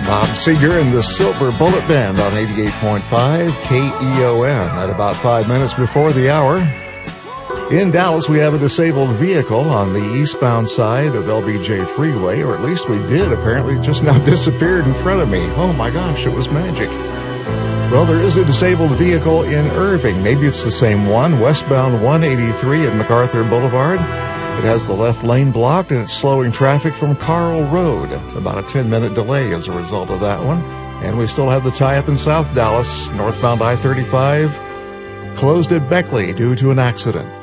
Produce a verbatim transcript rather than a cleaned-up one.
Bob Seger and the Silver Bullet Band on eighty-eight point five K E O N at about five minutes before the hour. In Dallas, we have a disabled vehicle on the eastbound side of L B J Freeway, or at least we did. Apparently, it just now disappeared in front of me. Oh my gosh, it was magic. Well, there is a disabled vehicle in Irving. Maybe it's the same one, westbound one eighty-three at MacArthur Boulevard. It has the left lane blocked, and it's slowing traffic from Carl Road. About a ten-minute delay as a result of that one. And we still have the tie-up in South Dallas, northbound I thirty-five, closed at Beckley due to an accident.